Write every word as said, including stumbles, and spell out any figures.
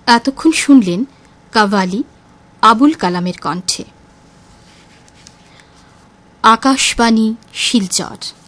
এতক্ষণ শুনলেন কাওয়ালি আবুল কালামের কণ্ঠে। আকাশবাণী শিলচর।